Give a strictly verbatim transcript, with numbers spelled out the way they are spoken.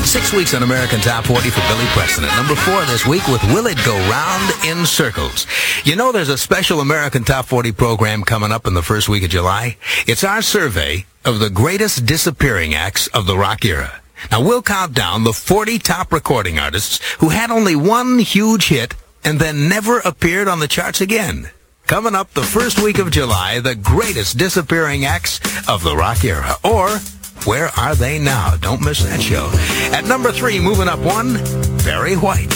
Six weeks on American Top forty for Billy Preston. At number four this week with Will It Go Round in Circles. You know there's a special American Top forty program coming up in the first week of July? It's our survey of the greatest disappearing acts of the rock era. Now we'll count down the forty top recording artists who had only one huge hit and then never appeared on the charts again. Coming up the first week of July, the greatest disappearing acts of the rock era. Or, where are they now? Don't miss that show. At number three, moving up one, Barry White.